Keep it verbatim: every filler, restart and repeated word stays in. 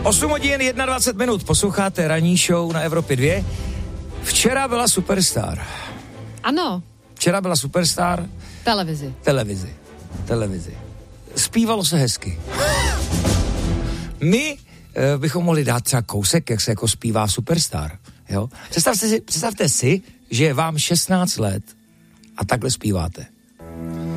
osm hodin dvacet jedna minut, posloucháte ranní show na Evropě dva. Včera byla Superstar. Ano. Včera byla Superstar. Televizi. Televizi. Televizi. Zpívalo se hezky. My e, bychom mohli dát třeba kousek, jak se jako zpívá Superstar. Jo? Představte si, představte si, že je vám šestnáct let a takhle zpíváte.